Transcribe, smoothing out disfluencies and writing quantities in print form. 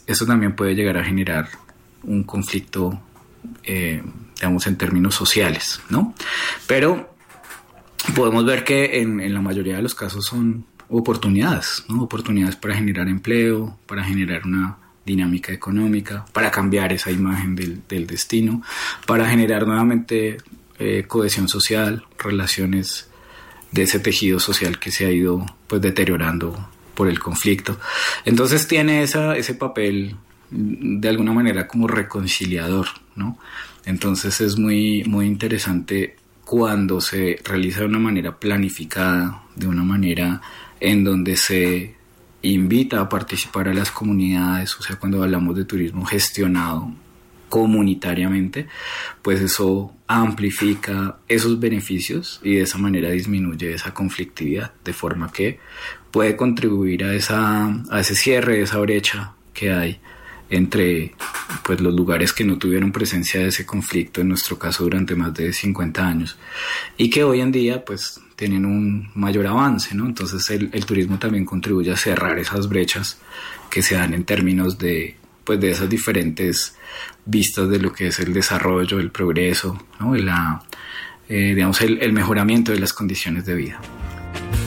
esto también puede llegar a generar un conflicto, digamos, en términos sociales, ¿no? Pero podemos ver que en la mayoría de los casos son oportunidades, ¿no? Oportunidades para generar empleo, para generar una dinámica económica, para cambiar esa imagen del destino, para generar nuevamente cohesión social, relaciones de ese tejido social que se ha ido pues deteriorando por el conflicto. Entonces tiene ese papel de alguna manera como reconciliador, ¿no? Entonces es muy, muy interesante cuando se realiza de una manera planificada, de una manera en donde se invita a participar a las comunidades, o sea, cuando hablamos de turismo gestionado comunitariamente, pues eso amplifica esos beneficios y de esa manera disminuye esa conflictividad, de forma que puede contribuir a ese cierre, esa brecha que hay entre pues los lugares que no tuvieron presencia de ese conflicto, en nuestro caso durante más de 50 años, y que hoy en día pues tienen un mayor avance, ¿no? Entonces el turismo también contribuye a cerrar esas brechas que se dan en términos de esas diferentes vistas de lo que es el desarrollo, el progreso, ¿no? Digamos el mejoramiento de las condiciones de vida.